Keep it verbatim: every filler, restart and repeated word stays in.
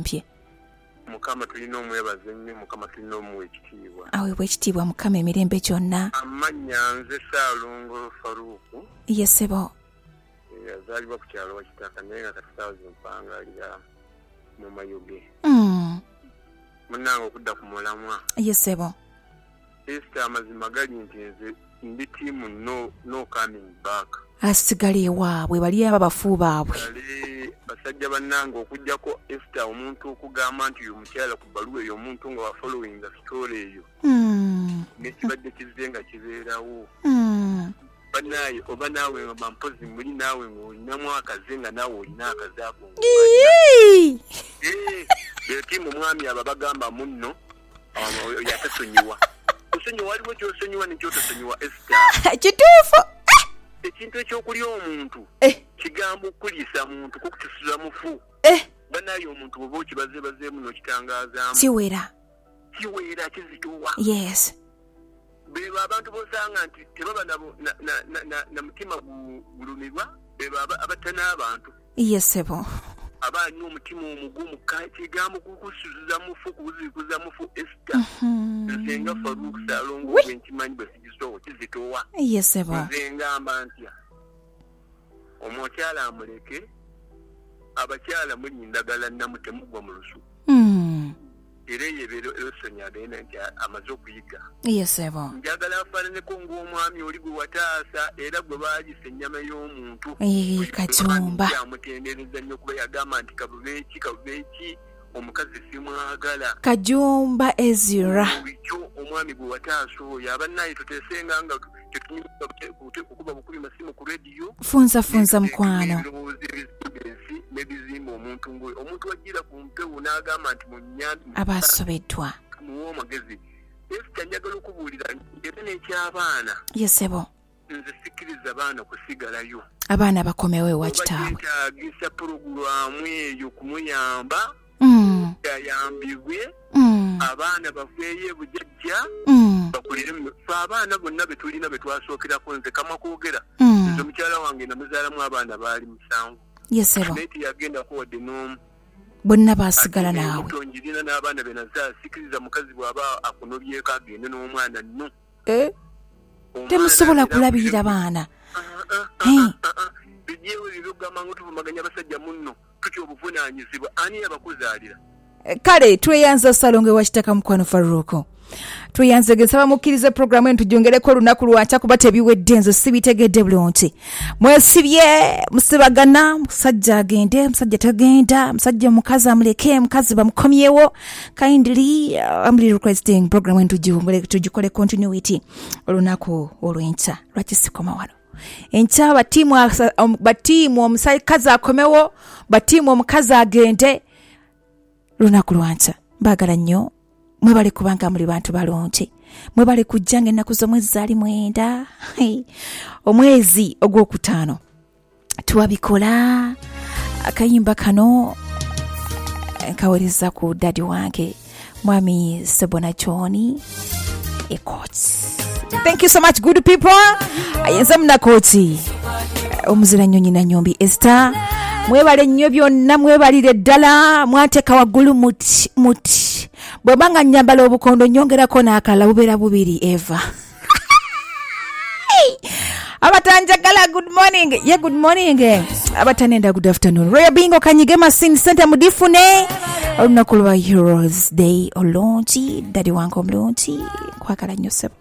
bagampye. Mukama tulina omwebaza nnyo, Mukama tulina omuwa ekitiibwa. Aweebwa ekitiibwa Mukama emirembe gyonna. Amannya nze Ssaalongo Faruuku. Ye ssebo. Yazaalibwa ku kyalo Wakitaka naye nga katusaazi mpangaalira mu Mayoge. Mm. Munnange okudda ku mulamwa. Ye ssebo. Esther amazima gali nti nze ndi tiimu no, no coming back. Asigale ewaabwe bali ababafu baabwe. Kale basajja bannange okugjako Esther omuntu okugamba nti uyu mukyala ku bbaluwa eyo omuntu nga wa following story eyo. Mm. Nekibadde kizze nga kibeerawo. Mm. Banaye oba naawe nga bampozi muli naawe ng'olinamu akaze nga naawe olina akaze ako. Ee. Eyo tiimu mwami aba bagamba munno yatasonyiwa. Osonyiwa waliwo ky'osonyiwa nekyotosonyiwa Esther. Kituufu. Ekintu ekyokulya omuntu kigambo okuliisa muntu kukukisuza mufu. Banaye omuntu bw'oba okibazeebazeemu n'okitangazaamu. Kiwera. Kiwera kizituwa. Yes. Bebo abantu bosanga nti tebaba na mutima gulumirwa, bebo abatana abantu. Yes, sebo. Abanye omutima omugumu kigambo kukusuza mufu kuzikuza mufu Esther. Nzenga Faruuku Ssaalongo bwenkimanyi bwesigisowo kizitowa. Yes, sebo. Nzenga ambantya. Omukyala amuleke, abakyala mulindagala namu temugwa mu lusu. Mm. Era yebeero esonya agenda nti amaze okuyiga. Yes, sebo. Njagala afaananeko ng'omwami oli gwe wataasa era gwe baagisa ennyama y'omuntu. Ee, Kajumba. Yamutendereza nnyo kuba yagamba nti kabubeeki kabubeeki omukazi simwagala. Kajumba Ezra. Ekyo omwami gwe wataasa oyo abannaye tuteesenga nga tetunyuka okuba bukubi masimu ku rediyo. Funza funza mukwano. Nebizimba omuntu ngoyo omuntu wagira ku mpewo n'agamba nti munyambi abasobeddwa muwo amagezi. Esther njagala okubuulira era n'ekyabaana. Yes, sebo. Nze sikiriza abaana kusigalayo. Abaana bakomewo ewa kitaabwe. Bagisa puroguramu eyo kumuyamba. Mm. Yayambibwe. Mm. Abaana bafeeyo bujajja. Mm. Bakulire fe abaana bonna be tulina be twasookerako nze kama kwogera. Mm. Nze mukyala wange namuzaalamu abaana baali musanvu. Yes, sebo. Neti yagenda ko wadde n'omu. Bonna baasigala naawe. Tonjirina n'abaana be nazaala sikiriza mukazi bw'aba akunobyeko agende n'omwana nno. Eh? Temusobola kulabirira abaana. Bijeewo ebyogamba ngo tuvumaganya abasajja munno tutya obuvunaanyizibwa ani yabakuzaalira. Kale tweyanza Ssaalongo ewa Kitaka mukwano Faruuku. Tweyanze gesaba mukkirize programu eno tujongereko olunaku lwaca kuba tebiwedde nze sibitegedde bulungi. Mwesibye musibagana musajja agende musajja tagenda musajja mukazi amuleke mukazi bamukomyewo. Kindly uh, I'm requesting programu eno tujongere tujikole continuity olunaku olw'enkya lwaki sikoma wano. Enkya batiimu batiimu omusakazi akomewo batiimu omukazi agende lunaku lwaca. Mbagala nnyo mwebale kubanga muli bantu balungi. Mwebale kujjanga ennaku z'omwezi zaali mwenda. Omwezi ogwokutaano tuwabikola akayimba kano nkawereza ku dadi wange mwami Sebona Choni Ekoti. Thank you so much good people. Ayenza mnakoti omuzira nnyonyi na nyombi Esther. Mwebale nnyo byonna mwebalire ddala mwateeka waggulu muti muti bwebanga nnyambala obukondo nyongerako n'akala bubeera bubiri Eva. Abatanjagala good morning. Yeah, good morning. Abatanenda good afternoon. Roya Bingo kanyige masini center mudifune olunaku lwa Heroes Day olungi dadi wange omulungi kwagala nnyo sebo.